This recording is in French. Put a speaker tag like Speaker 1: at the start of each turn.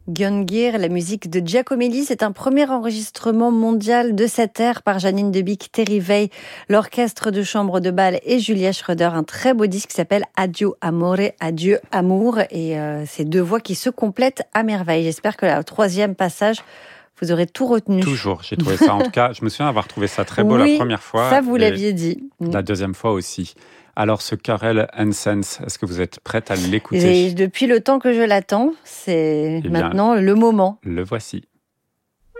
Speaker 1: Gyongir, la musique de Giacomelli, c'est un premier enregistrement mondial de cette ère par Janine Debic, Terry Veil, l'orchestre de chambre de Bâle et Julia Schroeder. Un très beau disque qui s'appelle Addio Amore, Adieu Amour. Et ces deux voix qui se complètent à merveille. J'espère que la troisième passage, vous aurez tout retenu.
Speaker 2: Toujours, j'ai trouvé ça. En tout cas, je me souviens avoir trouvé ça très beau la première fois.
Speaker 1: Ça, vous l'aviez dit.
Speaker 2: La deuxième fois aussi. Alors, ce Karel Hansens, est-ce que vous êtes prête à l'écouter ?
Speaker 1: Depuis le temps que je l'attends, c'est maintenant le moment.
Speaker 2: Le voici.